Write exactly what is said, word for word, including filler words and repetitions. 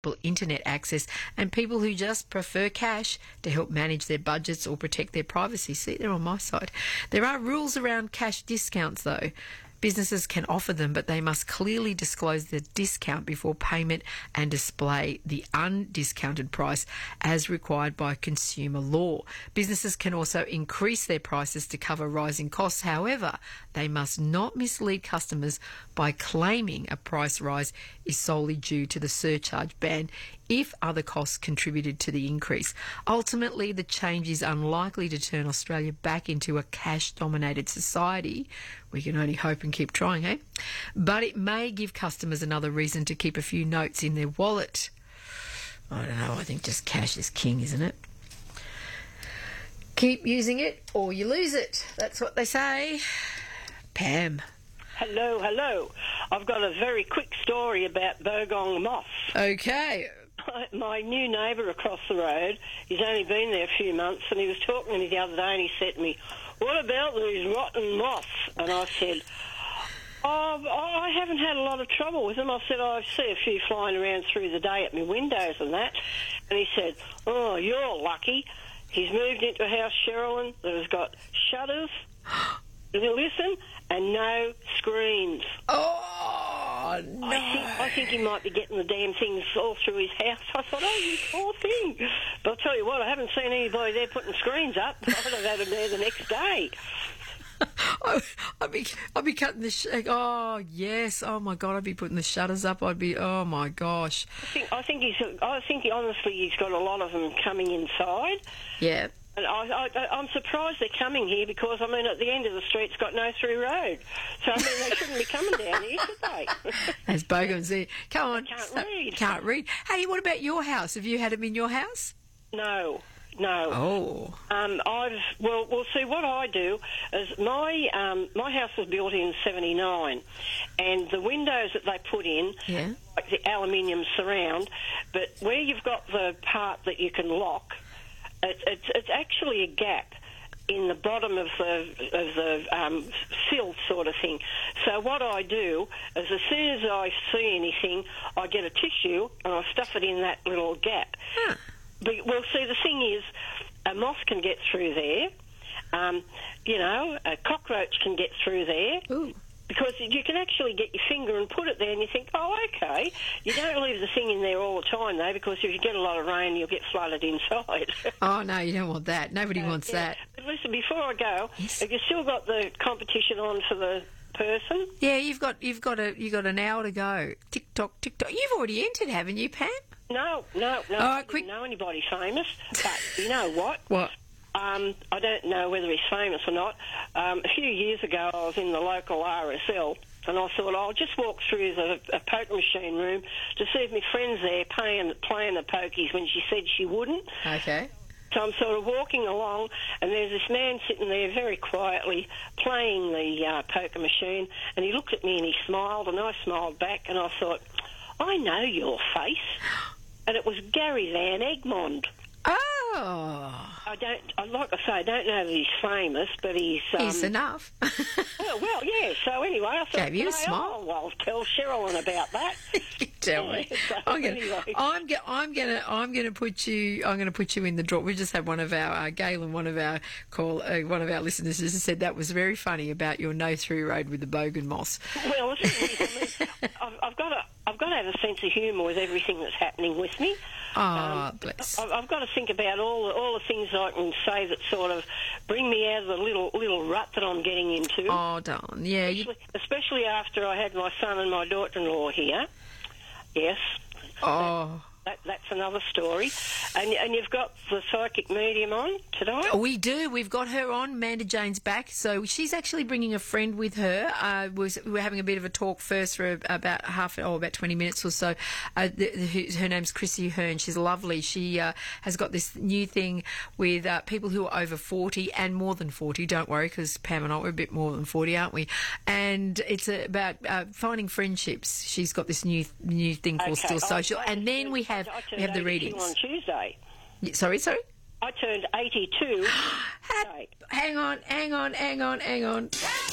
internet access, and people who just prefer cash to help manage their budgets or protect their privacy. See, they're on my side. There are rules around cash discounts, though. Businesses can offer them, but they must clearly disclose the discount before payment and display the undiscounted price as required by consumer law. Businesses can also increase their prices to cover rising costs. However, they must not mislead customers by claiming a price rise is solely due to the surcharge ban if other costs contributed to the increase. Ultimately, the change is unlikely to turn Australia back into a cash-dominated society. We can only hope and keep trying, eh? But it may give customers another reason to keep a few notes in their wallet. I don't know, I think just cash is king, isn't it? Keep using it or you lose it. That's what they say. Pam. Hello, hello. I've got a very quick story about bogong moss. Okay. My new neighbour across the road, he's only been there a few months, and he was talking to me the other day, and he said to me, "What about these rotten moths?" And I said, oh, I haven't had a lot of trouble with them. I said, I see a few flying around through the day at my windows and that. And he said, "Oh, you're lucky. He's moved into a house, Sherilyn, that has got shutters, listen, and no screens." Oh, no. I think, I think he might be getting the damn things all through his house. I thought, oh, you poor thing. But I'll tell you what, I haven't seen anybody there putting screens up. I'd have had them there the next day. I'd be, I'd be cutting the... Sh- oh, yes. Oh, my God, I'd be putting the shutters up. I'd be... Oh, my gosh. I think, I think he's... I think, he, honestly, he's got a lot of them coming inside. Yeah. And I, I, I'm surprised they're coming here because, I mean, at the end of the street's got no through road. So, I mean, they shouldn't be coming down here, should they? As Bogans there. Come on. They can't read. Can't read. Hey, what about your house? Have you had them in your house? No. No. Oh. Um, I've well, well. See, what I do is my um, my house was built in seventy-nine, and the windows that they put in, yeah, like the aluminium surround, but where you've got the part that you can lock, it, it's it's actually a gap in the bottom of the of the um, sill sort of thing. So what I do is, as soon as I see anything, I get a tissue and I stuff it in that little gap. Huh. But, well, see, the thing is, a moth can get through there. Um, you know, a cockroach can get through there. Ooh. Because you can actually get your finger and put it there and you think, oh, okay. You don't leave the thing in there all the time, though, because if you get a lot of rain, you'll get flooded inside. Oh, no, you don't want that. Nobody uh, wants yeah. that. But listen, before I go, yes. have you still got the competition on for the person? Yeah, you've got you've got a you've got an hour to go. Tick tock, tick tock. You've already entered, haven't you, Pam? No, no, no. All right, I quick. don't know anybody famous, but you know what? What? Um, I don't know whether he's famous or not. Um, a few years ago, I was in the local R S L, and I thought, I'll just walk through the a poker machine room to see if my friend's there playing, playing the pokies when she said she wouldn't. Okay. So I'm sort of walking along, and there's this man sitting there very quietly playing the uh, poker machine, and he looked at me and he smiled, and I smiled back, and I thought, I know your face. And it was Gary Van Egmond. Oh. I don't, I like I say, I don't know that he's famous, but he's... Um, he's enough. well, well, yeah, so anyway, I thought, Gave you a hey, smile. Oh, well, tell Sherilyn about that. Tell me. So I'm gonna, anyway. I'm gonna, I'm gonna, I'm gonna put you, I'm gonna put you in the draw. We just had one of our, uh, Galen, one of our call, uh, one of our listeners just said that was very funny about your no through road with the bogan moss. Well, the thing is, I mean, I've, I've got to, I've got to have a sense of humour with everything that's happening with me. Oh, um, bless. I've, I've got to think about all the, all the things I can say that sort of bring me out of the little little rut that I'm getting into. Oh, darling, yeah. Especially, especially after I had my son and my daughter-in-law here. Yes. Oh. That, that's another story. And, and you've got the psychic medium on tonight? We do. We've got her on. Amanda Jane's back. So she's actually bringing a friend with her. Uh, was, we were having a bit of a talk first for about half, oh, about twenty minutes or so. Uh, the, the, her name's Chrissy Hearn. She's lovely. She uh, has got this new thing with uh, people who are over forty and more than forty. Don't worry, because Pam and I, we're a bit more than forty, aren't we? And it's uh, about uh, finding friendships. She's got this new new thing called okay. Still Social. I, I, and then we have I we have the readings. on Tuesday. Sorry, sorry? I turned eighty-two. Hang on, hang on, hang on, hang on.